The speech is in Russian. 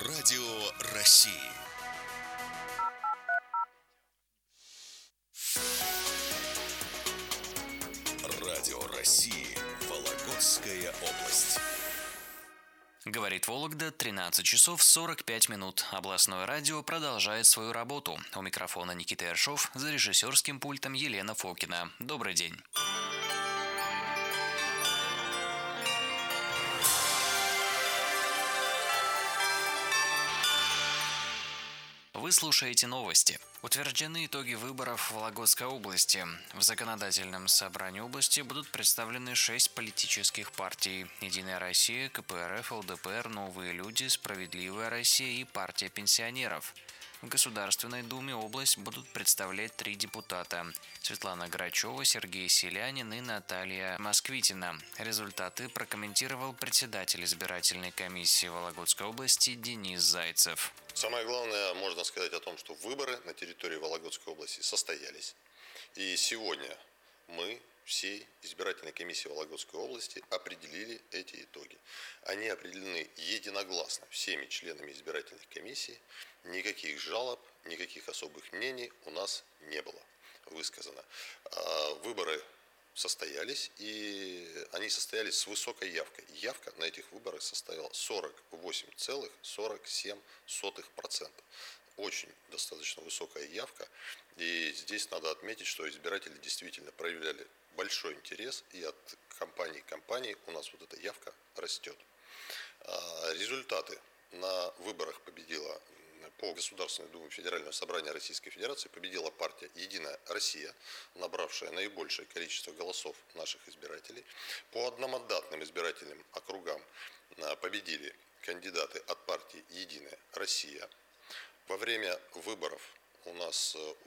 Радио России. Радио России. Вологодская область. Говорит Вологда, 13 часов 45 минут. Областное радио продолжает свою работу. У микрофона Никита Ершов, за режиссерским пультом Елена Фокина. Добрый день. Вы слушаете новости. Утверждены итоги выборов в Вологодской области. В законодательном собрании области будут представлены 6 политических партий: «Единая Россия», КПРФ, ЛДПР, «Новые люди», «Справедливая Россия» и «Партия пенсионеров». В Государственной Думе область будут представлять 3 депутата: Светлана Грачева, Сергей Селянин и Наталья Москвитина. Результаты прокомментировал председатель избирательной комиссии Вологодской области Денис Зайцев. Самое главное, можно сказать о том, что выборы на территории Вологодской области состоялись. И сегодня мы, всей избирательной комиссии Вологодской области, определили эти итоги. Они определены единогласно всеми членами избирательной комиссии. Никаких жалоб, никаких особых мнений у нас не было высказано. Выборы состоялись, и они состоялись с высокой явкой. Явка на этих выборах составила 48,47%. Очень достаточно высокая явка. И здесь надо отметить, что избиратели действительно проявляли большой интерес, и от компании к компании у нас вот эта явка растет. Результаты на выборах победила по Государственной Думе Федерального собрания Российской Федерации победила партия «Единая Россия», набравшая наибольшее количество голосов наших избирателей. По одномандатным избирательным округам победили кандидаты от партии «Единая Россия». Во время выборов у нас